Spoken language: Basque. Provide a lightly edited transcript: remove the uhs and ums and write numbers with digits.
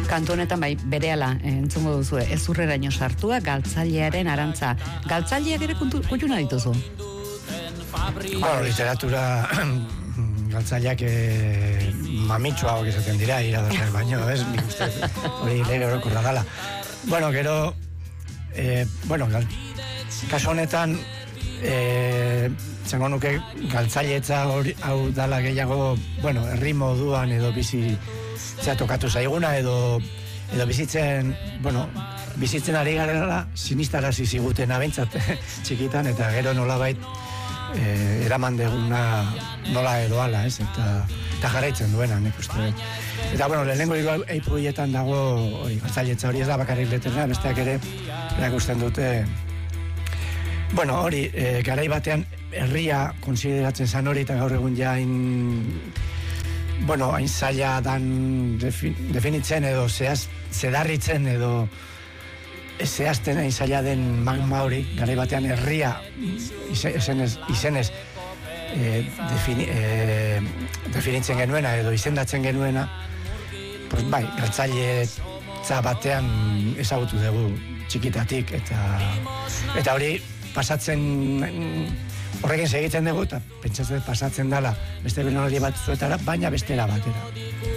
Kantu honetan bai berehala entzungo duzu, ezurreraino sartua, galtzailearen arantza. Galtzaileak ere kuttuna dituzu? Bueno, literatura galtzaileak mamitxua hok izaten dira, iradozer baino, ez? Nik uste hori lege orokorra dala. Bueno, gero, kaso honetan, zango nuke galtzailetza hau dala gehiago, herri moduan edo bizitzea tokatu zaiguna, edo bizitzen ari garela sinistarazi ziguten abentzat txikitan, eta gero nolabait eraman deguna nola edo ala, ez? Eta jarraitzen duena, nik uste. Eta, lehenengo hiru eipuietan dago galtzailetza hori, ez da bakarrik letrena, besteak ere erakusten dute. Hori, garai batean herria konsideratzen zan hori, eta gaur egun ja hain zaila dan definitzen edo zedarritzen edo zehazten hain zaila den magma hori, garai batean herria izenez definitzen genuena edo izendatzen genuena, galtzailetza batean ezagutu dugu txikitatik, eta hori pasatzen horrekin segitzen dugu, eta pentsatzen pasatzen dela beste benolari bat zuetara, baina bestera batera.